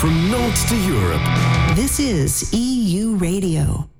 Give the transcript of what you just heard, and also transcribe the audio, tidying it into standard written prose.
From Nantes to Europe. This is EU Radio.